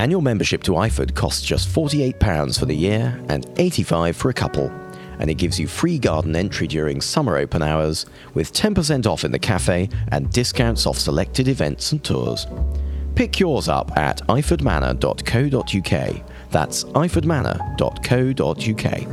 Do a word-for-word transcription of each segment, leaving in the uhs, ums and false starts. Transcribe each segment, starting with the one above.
annual membership to iFood costs just forty-eight pounds for the year and eighty-five pounds for a couple, and it gives you free garden entry during summer open hours with ten percent off in the cafe and discounts off selected events and tours. Pick yours up at iford manor dot co dot uk. That's iford manor dot co dot uk.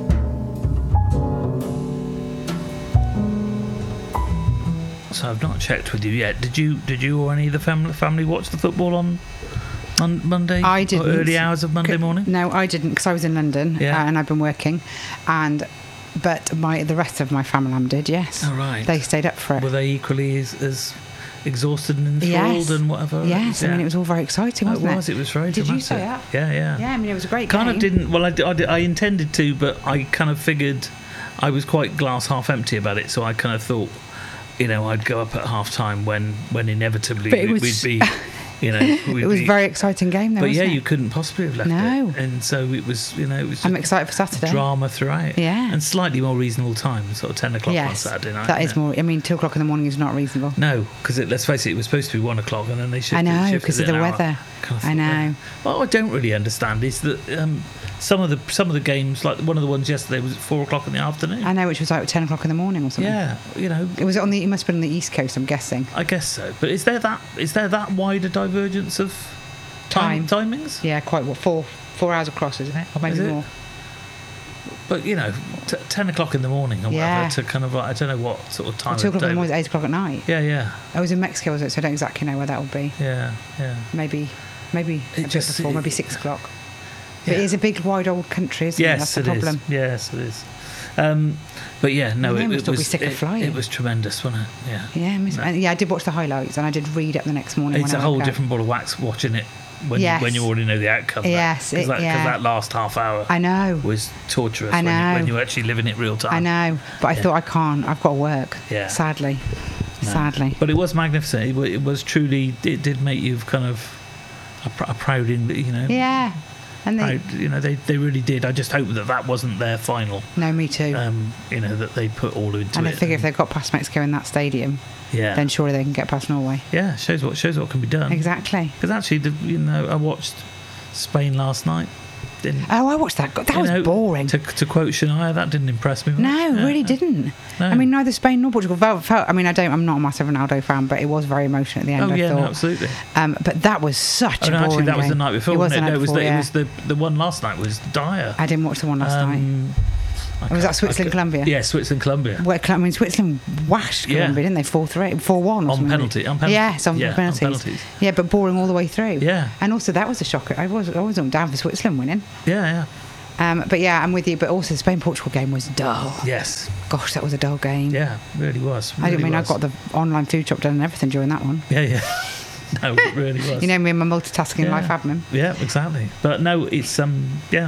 So I've not checked with you yet. Did you Did you or any of the family family watch the football on on Monday? I didn't. Or early hours of Monday morning? No, I didn't, because I was in London Yeah. uh, and I've been working. And but my the rest of my family did. Yes. Oh, right. They stayed up for it. Were they equally as, as exhausted and enthralled Yes. and whatever? Yes. Yeah. I mean, it was all very exciting, It wasn't it? was. It was very Did dramatic. you stay up? Yeah, yeah. Yeah. I mean, it was a great Kind game. of didn't. Well, I, d- I, d- I intended to, but I kind of figured I was quite glass half empty about it. So I kind of thought, you know, I'd go up at half time when, when inevitably But it we, was- we'd be, you know, we'd It was be, a very exciting game, though. But yeah, wasn't it? you couldn't possibly have left No. it. And so it was, you know, it was I'm just excited for Saturday. drama throughout. Yeah. And slightly more reasonable time, sort of ten o'clock on Yes, Saturday night. that is isn't it? more. I mean, two o'clock in the morning is not reasonable. No, because let's face it, it was supposed to be one o'clock, and then they shifted. I know, shifted because of it the an hour. weather. Kind of I thought, know. yeah. What I don't really understand is that um, some of the some of the games, like one of the ones yesterday, was at four o'clock in the afternoon. I know, which was like ten o'clock in the morning or something. Yeah, you know, It was on the. It must have been on the East Coast, I'm guessing. I guess so. But is there that is there that wide a divergence of time, Time. timings? Yeah, quite what four four hours across, isn't it? Or maybe Is it? more. But you know, t- ten o'clock in the morning or Yeah. whatever to kind of like, I don't know what sort of time. Two of o'clock in the day, morning, but- eight o'clock at night. Yeah, yeah, I was in Mexico, was it? So I don't exactly know where that would be. yeah, yeah. Maybe, maybe It a bit just- before, it- maybe six o'clock. But Yeah. it is a big, wide, old country, isn't it? Yes, That's the it is. problem. Yes, it is. Um, but yeah, no, They it, must it all be was sick of it, flying. it was tremendous, wasn't it? Yeah. Yeah, miss- No. and yeah, I did watch the highlights and I did read up the next morning. It's when a I whole woke up. different ball of wax watching it when Yes. when you already know the outcome. Yes, because it- that, 'cause yeah. that last half hour I know, was torturous I when you, know. when you actually live in it real time. I know, but I Yeah. thought I can't. I've got to work. Yeah. Sadly, No. sadly. But it was magnificent. It, wa- it was truly. It did make you kind of a, pr- a proud, in you know. Yeah, and they. Proud, you know, they, they really did. I just hope that that wasn't their final. No, me too. Um, you know, that they put all into and it. I figure if they've got past Mexico in that stadium, yeah, then surely they can get past Norway. yeah, shows what shows what can be done. Exactly. Because actually, the, you know, I watched Spain last night. Didn't, Oh, I watched that. God, that you was know, boring. To, to quote Shania, that didn't impress me much. No, Yeah, really no. didn't. No. I mean, neither Spain nor Portugal felt, felt. I mean, I don't. I'm not a massive Ronaldo fan, but it was very emotional at the end. Oh I yeah, thought. no, absolutely. Um, but that was such Oh, a no, boring actually, that was game. the night before. It was wasn't the it? night No, it was before, the, yeah. it was the the one last night was dire. I didn't watch the one last night. Um, I Was that can't- Switzerland, I ca- Colombia? Yeah, Switzerland, Colombia. Well, I mean, Switzerland washed Yeah. Colombia, didn't they? Four three, four one, or On something. penalty, on penalty. Yes, on Yeah, on penalties. penalties. Yeah, but boring all the way through. Yeah. And also that was a shocker. I was I wasn't down for Switzerland winning. Yeah, yeah. Um, but yeah, I'm with you. But also the Spain Portugal game was dull. Yes. Gosh, that was a dull game. Yeah, really was. I Really mean, I was. got the online food shop done and everything during that one. Yeah, yeah. No, it really was. You know me and my multitasking Yeah. life admin. Yeah, exactly. But no, it's um, yeah.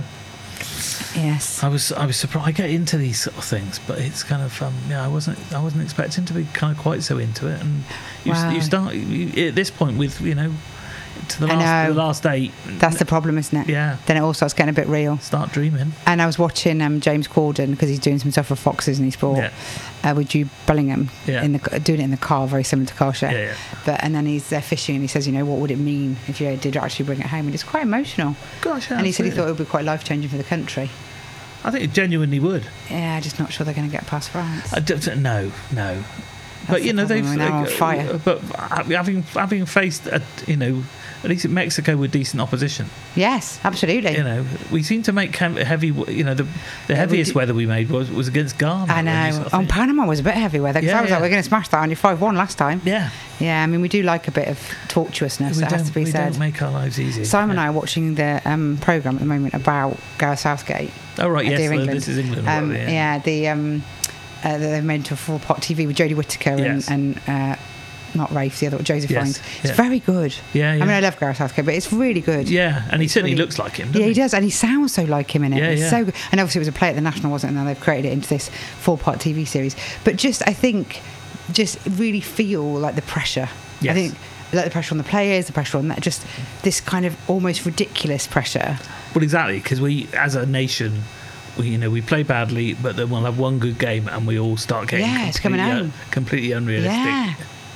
Yes. I was I was surprised. I get into these sort of things, but it's kind of um, yeah. I wasn't I wasn't expecting to be kind of quite so into it, and you, Wow. you start you, at this point with you know to the I last know. the last eight. That's the problem, isn't it? Yeah. Then it all starts getting a bit real. Start dreaming. And I was watching um, James Corden because he's doing some stuff for Fox, isn't he, Sport? Yeah. Uh, with Jude Bellingham Yeah. in the doing it in the car, very similar to Car Share. Yeah, yeah. But and then he's there fishing and he says, you know, what would it mean if you did actually bring it home? And it's quite emotional. Gosh, and he said he absolutely. thought it would be quite life changing for the country. I think it genuinely would. Yeah, I'm just not sure they're going to get past France. I don't, no, no. but the you know problem, they've we're now on uh, fire. But having having faced a, you know at least Mexico with decent opposition. Yes, absolutely. You know, we seem to make chem- heavy. You know, the the Yeah, heaviest we do- weather we made was, was against Ghana. I and you know. sort of On think- Panama was a bit heavy weather because Yeah, I was yeah. like, we're going to smash that on your five one last time. Yeah, Yeah, I mean, we do like a bit of tortuousness, we it has don't to be we said. don't make our lives easy. Simon and yeah. I are watching the um, programme at the moment about Gareth Southgate. Oh right, at yes, Dear the- England. this is England. Um, whatever, yeah. the um, uh, that they've made into a full pot T V with Jodie Whittaker Yes. and, and uh, not Rafe, the other one, Joseph Yes, Fiennes. It's yeah. very good. Yeah, yeah. I mean, I love Gareth Southgate, but it's really good. Yeah, and he certainly really- looks like him. Doesn't Yeah, he does, and he sounds so like him in it. Yeah, it's yeah. so good. And obviously, it was a play at the National, wasn't it? And now they've created it into this four-part T V series. But just, I think, just really feel like the pressure. Yes. I think like the pressure on the players, the pressure on that, just this kind of almost ridiculous pressure. Well, exactly, because we, as a nation, we, you know, we play badly, but then we'll have one good game, and we all start getting Yeah, it's coming completely, home. un- completely unrealistic Yeah.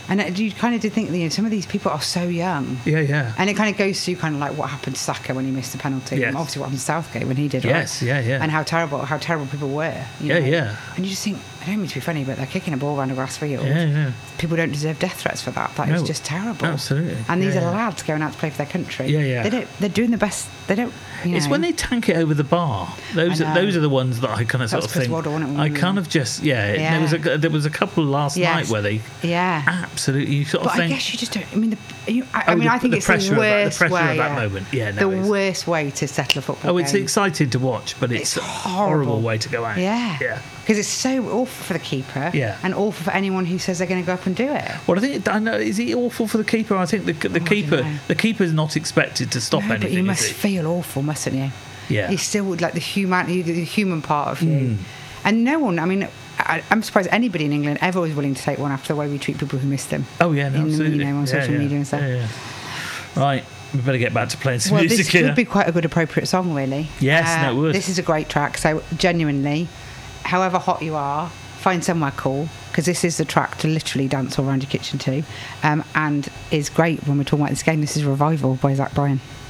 And it, you kind of did think, you know, some of these people are so young. Yeah, yeah. And it kind of goes through kind of like what happened to Saka when he missed the penalty. Yes. And obviously what happened to Southgate when he did, Yes, right? yeah, yeah. And how terrible, how terrible people were. You Yeah, know? yeah. And you just think, I don't mean to be funny, but they're kicking a ball around a grass field. Yeah, yeah. People don't deserve death threats for that. That No, is just terrible. absolutely. And these Yeah, are yeah. lads going out to play for their country. Yeah, yeah. They don't. They're doing the best. They don't. You know. It's when they tank it over the bar. Those I are, know. those are the ones that I kind of That sort was of Chris think. Waddle, wasn't it, I when we kind were- of just yeah. Yeah. There was a there was a couple last Yes. night where they Yeah. absolutely you sort of But I think. guess you just don't. I mean, the, you, I, I Oh, mean, the- I think the it's pressure the of that- the worst pressure of way. that yeah. moment. Yeah, no, the it's- worst way to settle a football Oh, it's game. exciting to watch, but it's, It's a horrible horrible. way to go out. Yeah. Yeah. Because it's so awful for the keeper. Yeah. And awful for anyone who says they're going to go up and do it. Well, I think I know. Is he awful for the keeper? I think the the Oh, I keeper don't know. the keeper's not expected to stop No, anything. but you is must he? feel awful, mustn't you? Yeah. You still would like the human, the human part of you. Mm. And no one. I mean, I, I'm surprised anybody in England ever was willing to take one after the way we treat people who miss them. Oh yeah, no, in, absolutely. You know, on Yeah, social yeah. media and stuff. Yeah, yeah. Right, we better get back to playing some Well, music this here. would be quite a good appropriate song, really. Yes, no, it would. This is a great track. So genuinely, however hot you are, find somewhere cool, because this is the track to literally dance all around your kitchen to, um, and is great when we're talking about this game. This is Revival by Zach Bryan.